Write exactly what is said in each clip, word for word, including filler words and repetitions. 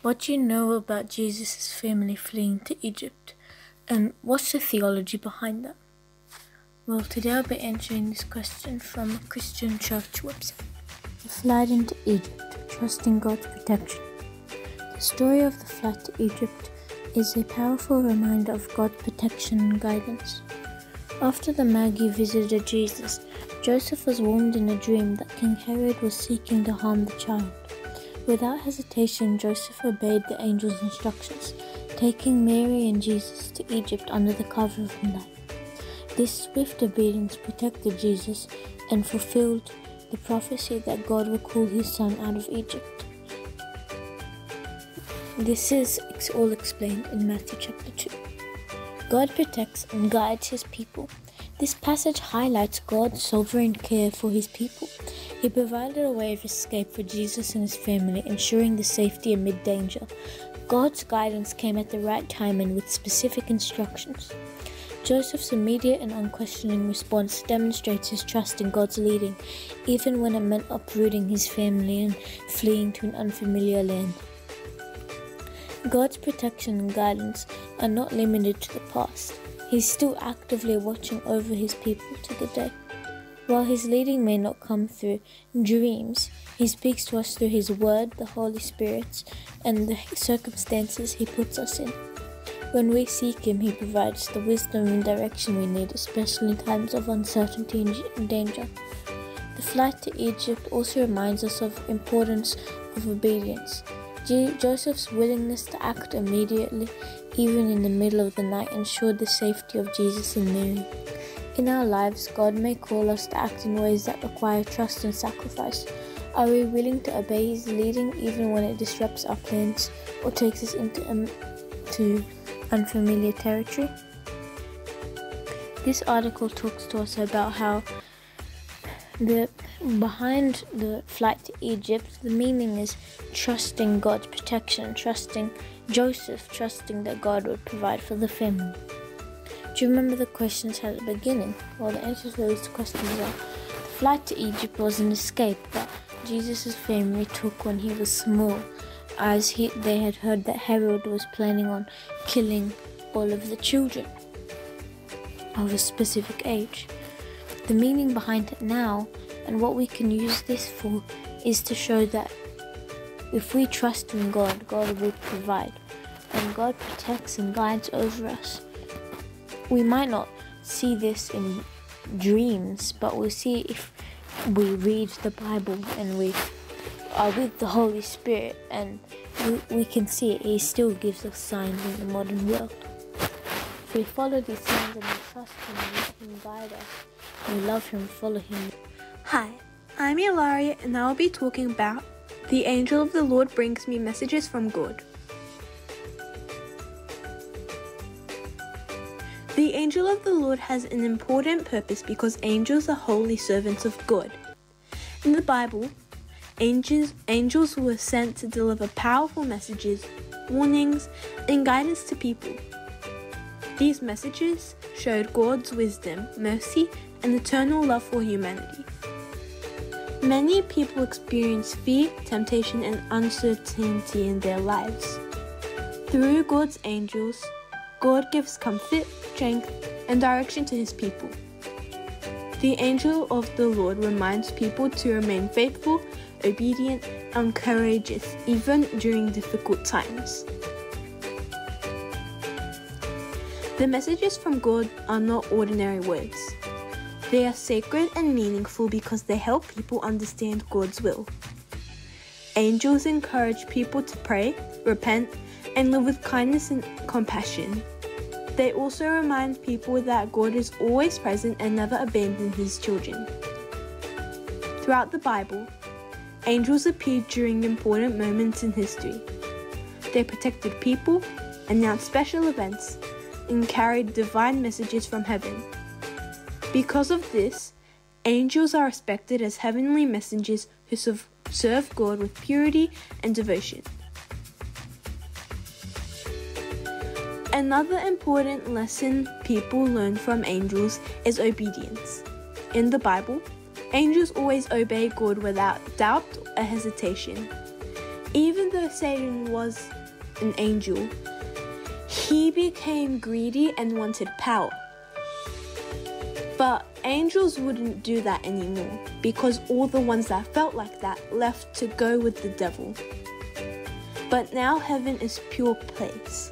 What do you know about Jesus' family fleeing to Egypt? And what's the theology behind that? Well, today I'll be answering this question from a Christian church website. The flight into Egypt, trusting God's protection. The story of the flight to Egypt is a powerful reminder of God's protection and guidance. After the Magi visited Jesus, Joseph was warned in a dream that King Herod was seeking to harm the child. Without hesitation, Joseph obeyed the angel's instructions, taking Mary and Jesus to Egypt under the cover of night. This swift obedience protected Jesus and fulfilled the prophecy that God would call his son out of Egypt. This is all explained in Matthew chapter two. God protects and guides his people. This passage highlights God's sovereign care for his people. He provided a way of escape for Jesus and his family, ensuring the safety amid danger. God's guidance came at the right time and with specific instructions. Joseph's immediate and unquestioning response demonstrates his trust in God's leading, even when it meant uprooting his family and fleeing to an unfamiliar land. God's protection and guidance are not limited to the past. He's still actively watching over his people to the day. While his leading may not come through dreams, he speaks to us through his word, the Holy Spirit, and the circumstances he puts us in. When we seek him, he provides the wisdom and direction we need, especially in times of uncertainty and danger. The flight to Egypt also reminds us of the importance of obedience. Joseph's willingness to act immediately, even in the middle of the night, ensured the safety of Jesus and Mary. In our lives, God may call us to act in ways that require trust and sacrifice. Are we willing to obey his leading even when it disrupts our plans or takes us into um, to unfamiliar territory? This article talks to us about how the behind the flight to Egypt, the meaning is trusting God's protection, trusting Joseph, trusting that God would provide for the family. Do you remember the questions at the beginning? Well, the answers to those questions are: the flight to Egypt was an escape that Jesus' family took when he was small, as he, they had heard that Herod was planning on killing all of the children of a specific age. The meaning behind it now, and what we can use this for, is to show that if we trust in God, God will provide, and God protects and guides over us. We might not see this in dreams, but we'll see if we read the Bible and we are with the Holy Spirit, and we, we can see it. He still gives us signs in the modern world. If we follow these signs and we trust him and let him guide us, we love him, follow him. Hi, I'm Ilaria, and I will be talking about the angel of the Lord brings me messages from God. The angel of the Lord has an important purpose because angels are holy servants of God. In the Bible, angels, angels were sent to deliver powerful messages, warnings, and guidance to people. These messages showed God's wisdom, mercy, and eternal love for humanity. Many people experience fear, temptation, and uncertainty in their lives. Through God's angels, God gives comfort, strength, and direction to his people. The angel of the Lord reminds people to remain faithful, obedient, and courageous even during difficult times. The messages from God are not ordinary words. They are sacred and meaningful because they help people understand God's will. Angels encourage people to pray, repent, and live with kindness and compassion. They also remind people that God is always present and never abandons his children. Throughout the Bible, angels appeared during important moments in history. They protected people, announced special events, and carried divine messages from heaven. Because of this, angels are respected as heavenly messengers who serve God with purity and devotion. Another important lesson people learn from angels is obedience. In the Bible, angels always obey God without doubt or hesitation. Even though Satan was an angel, he became greedy and wanted power. But angels wouldn't do that anymore because all the ones that felt like that left to go with the devil. But now heaven is pure place.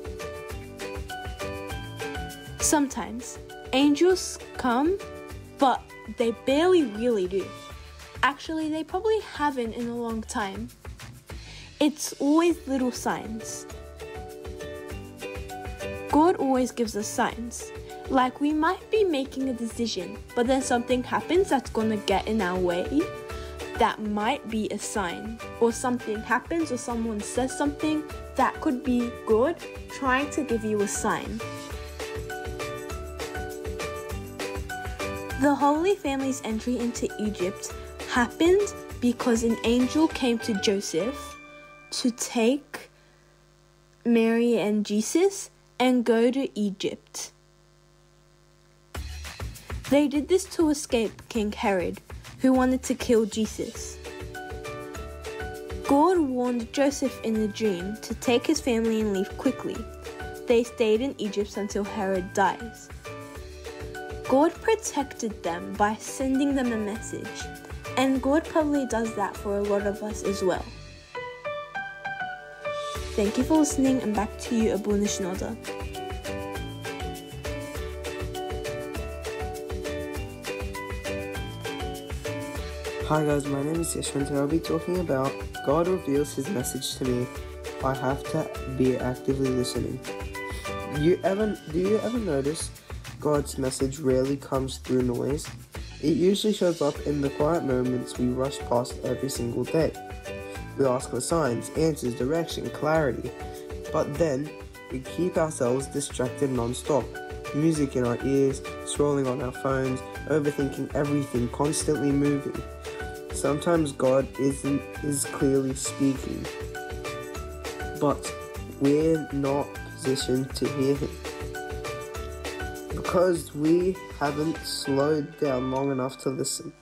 Sometimes angels come, but they barely really do. Actually, they probably haven't in a long time. It's always little signs. God always gives us signs. Like we might be making a decision, but then something happens that's gonna get in our way. That might be a sign. Or something happens or someone says something that could be God trying to give you a sign. The Holy Family's entry into Egypt happened because an angel came to Joseph to take Mary and Jesus and go to Egypt. They did this to escape King Herod, who wanted to kill Jesus. God warned Joseph in a dream to take his family and leave quickly. They stayed in Egypt until Herod dies. God protected them by sending them a message, and God probably does that for a lot of us as well. Thank you for listening, and back to you, Abuna Shinoda. Hi guys, my name is Yashwant and I'll be talking about God reveals his message to me. I have to be actively listening. You ever, do you ever notice God's message rarely comes through noise? It usually shows up in the quiet moments we rush past every single day. We ask for signs, answers, direction, clarity, but then we keep ourselves distracted non-stop. Music in our ears, scrolling on our phones, overthinking everything, constantly moving. Sometimes God isn't is clearly speaking, but we're not positioned to hear him because we haven't slowed down long enough to listen.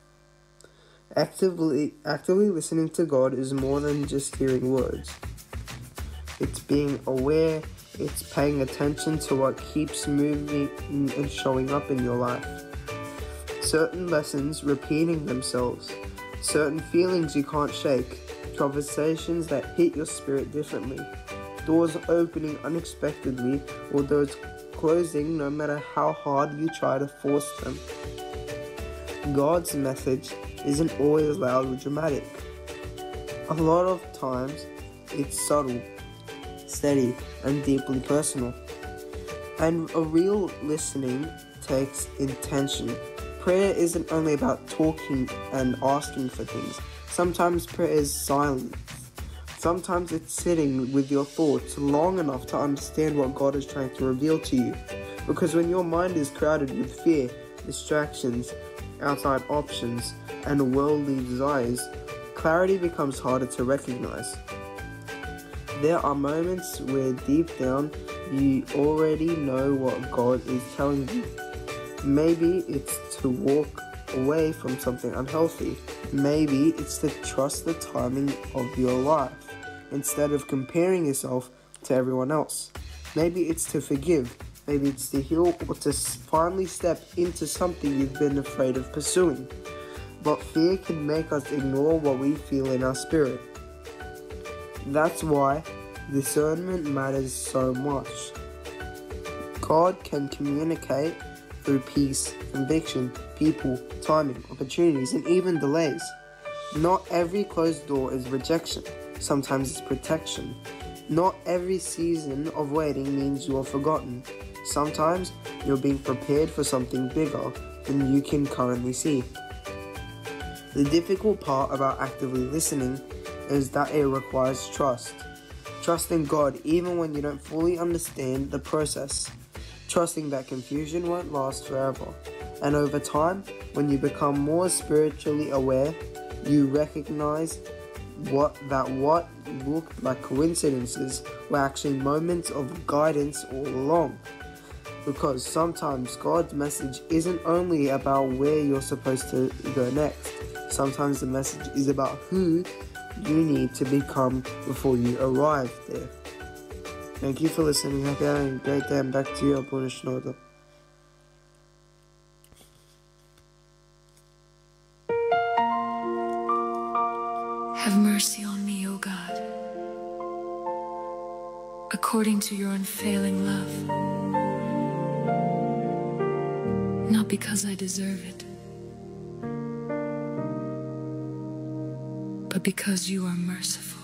Actively, actively listening to God is more than just hearing words. It's being aware, it's paying attention to what keeps moving and showing up in your life. Certain lessons repeating themselves, certain feelings you can't shake, conversations that hit your spirit differently, doors opening unexpectedly or doors closing no matter how hard you try to force them. God's message isn't always loud or dramatic. A lot of times it's subtle, steady, and deeply personal. And a real listening takes intention. Prayer isn't only about talking and asking for things. Sometimes prayer is silence. Sometimes it's sitting with your thoughts long enough to understand what God is trying to reveal to you. Because when your mind is crowded with fear, distractions, outside options, and worldly desires, clarity becomes harder to recognize. There are moments where deep down you already know what God is telling you. Maybe it's to walk away from something unhealthy. Maybe it's to trust the timing of your life instead of comparing yourself to everyone else. Maybe it's to forgive. Maybe it's to heal or to finally step into something you've been afraid of pursuing. But fear can make us ignore what we feel in our spirit. That's why discernment matters so much. God can communicate through peace, conviction, people, timing, opportunities, and even delays. Not every closed door is rejection. Sometimes it's protection. Not every season of waiting means you are forgotten. Sometimes you're being prepared for something bigger than you can currently see. The difficult part about actively listening is that it requires trust. Trusting God even when you don't fully understand the process. Trusting that confusion won't last forever. And over time, when you become more spiritually aware, you recognize what that what looked like coincidences were actually moments of guidance all along. Because sometimes God's message isn't only about where you're supposed to go next. Sometimes the message is about who you need to become before you arrive there. Thank you for listening. Hope you're having a great day, and back to you, Abuna Shnoda. Have mercy on me, O God, according to your unfailing love, not because I deserve it, but because you are merciful.